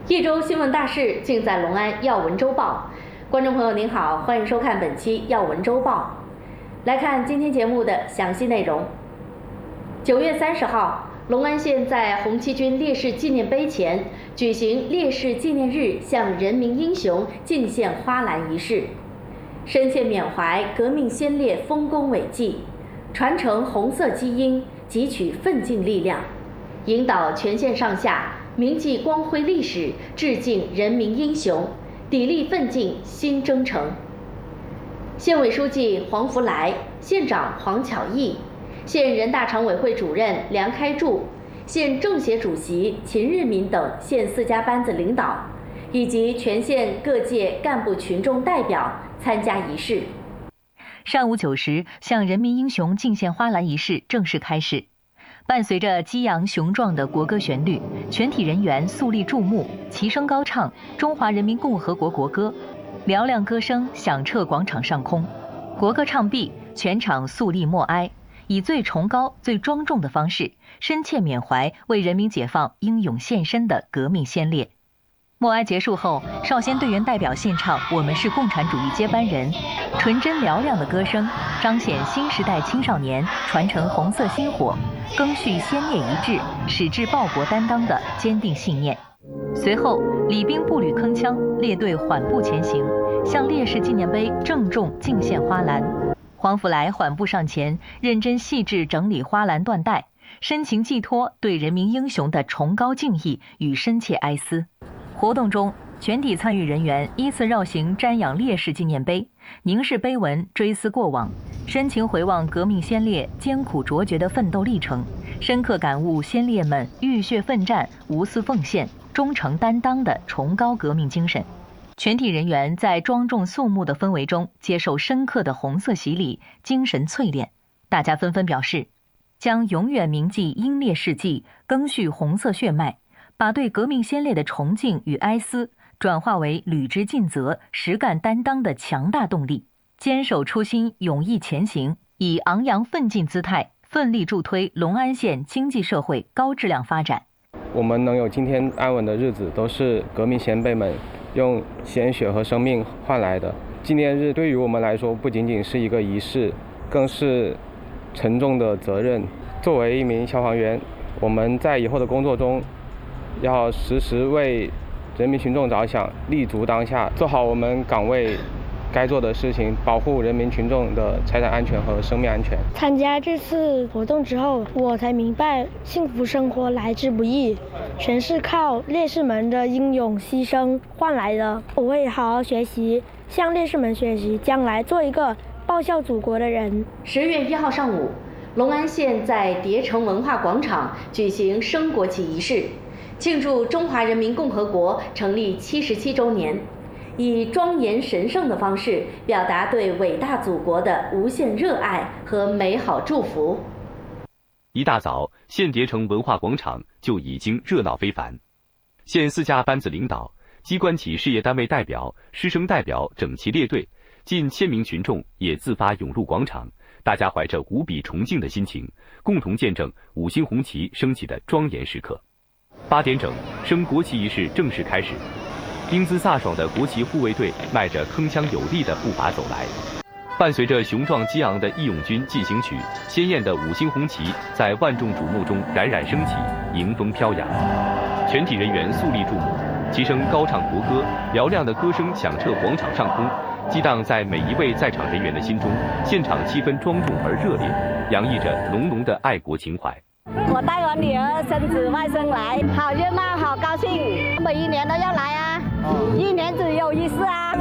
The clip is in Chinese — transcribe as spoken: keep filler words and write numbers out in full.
一周新闻大事尽在隆安要闻周报。观众朋友您好，欢迎收看本期要闻周报。来看今天节目的详细内容。九月三十号，隆安县在红七军烈士纪念碑前举行烈士纪念日向人民英雄敬献花篮仪式，深切缅怀革命先烈丰功伟绩，传承红色基因，汲取奋进力量，引导全县上下铭记光辉历史，致敬人民英雄，砥砺奋进新征程。县委书记黄福来、县长黄巧义、县人大常委会主任梁开柱、县政协主席秦日民等县四家班子领导，以及全县各界干部群众代表参加仪式。 上午九时，向人民英雄敬献花篮仪式正式开始。伴随着激昂雄壮的国歌旋律，全体人员肃立注目，齐声高唱中华人民共和国国歌，嘹亮歌声响彻广场上空。国歌唱毕，全场肃立默哀，以最崇高、最庄重的方式，深切缅怀为人民解放英勇献身的革命先烈。默哀结束后，少先队员代表献唱《我们是共产主义接班人》，纯真嘹亮的歌声彰显新时代青少年传承红色薪火、赓续先烈遗志、矢志报国担当的坚定信念。随后，礼兵步履铿锵，列队缓步前行，向烈士纪念碑郑重敬献花篮。黄福来缓步上前，认真细致整理花篮缎带，深情寄托对人民英雄的崇高敬意与深切哀思。活动中，全体参与人员依次绕行瞻仰烈士纪念碑，凝视碑文，追思过往，深情回望革命先烈艰苦卓绝的奋斗历程，深刻感悟先烈们浴血奋战、无私奉献、忠诚担当的崇高革命精神。全体人员在庄重肃穆的氛围中接受深刻的红色洗礼，精神淬炼。大家纷纷表示，将永远铭记英烈事迹，赓续红色血脉，把对革命先烈的崇敬与哀思转化为履职尽责、实干担当的强大动力，坚守初心，勇毅前行，以昂扬奋进姿态，奋力助推隆安县经济社会高质量发展。 我们能有今天安稳的日子，都是革命先辈们用鲜血和生命换来的。纪念日对于我们来说，不仅仅是一个仪式，更是沉重的责任。作为一名消防员，我们在以后的工作中要时时为人民群众着想，立足当下，做好我们岗位该做的事情，保护人民群众的财产安全和生命安全。 参加这次活动之后，我才明白幸福生活来之不易，全是靠烈士们的英勇牺牲换来的。我会好好学习，向烈士们学习，将来做一个报效祖国的人。 十月一号上午，隆安县在叠城文化广场举行升国旗仪式，庆祝中华人民共和国成立七十七周年，以庄严神圣的方式表达对伟大祖国的无限热爱和美好祝福。 一大早，县叠城文化广场就已经热闹非凡，县四家班子领导、机关企事业单位代表、师生代表整齐列队，近千名群众也自发涌入广场，大家怀着无比崇敬的心情，共同见证五星红旗升起的庄严时刻。八点整，升国旗仪式正式开始。英姿飒爽的国旗护卫队迈着铿锵有力的步伐走来，伴随着雄壮激昂的义勇军进行曲，鲜艳的五星红旗在万众瞩目中冉冉升起，迎风飘扬。全体人员肃立注目，齐声高唱国歌，嘹亮的歌声响彻广场上空，激荡在每一位在场人员的心中，现场气氛庄重而热烈，洋溢着浓浓的爱国情怀。 我带我女儿、孙子、外甥来，好热闹，好高兴，每一年都要来啊，一年只有一次啊。